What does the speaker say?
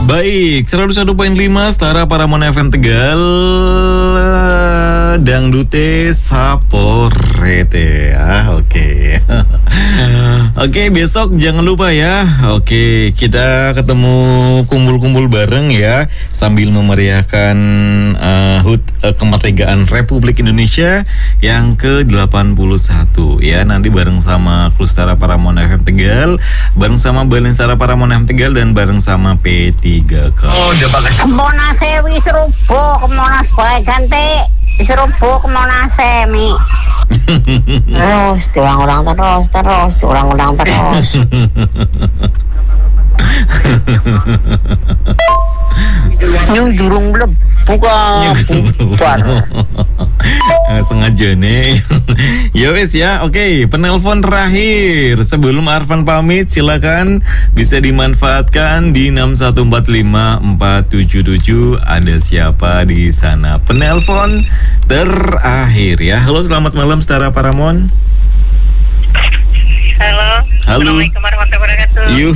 Baik, 101.5 Setara Paramon FM Tegal. Dangdute saporete ya. Oke. Oke, besok jangan lupa ya. Oke, kita ketemu kumpul-kumpul bareng ya sambil memeriahkan HUT kemerdekaan Republik Indonesia yang ke-81 ya. Nanti bareng sama Klustara Paramon FM Tegal, bareng sama Balin Setara Paramon FM Tegal, dan bareng sama P3K. Oh, udah bagus. Monas wis rubuh, Monas bae ganti. Wis rubuh Monas mi. Terus diulang-ulang terus diulang-ulang terus. Nyung durung belum buka bubar. Sengaja nih. Ya wes ya, oke. Penelpon terakhir sebelum Arfan pamit, silakan bisa dimanfaatkan di 6145477. Ada siapa di sana? Penelpon terakhir ya. Halo, selamat malam Setara Paramon. Halo. Halo. Assalamualaikum warahmatullahi wabarakatuh.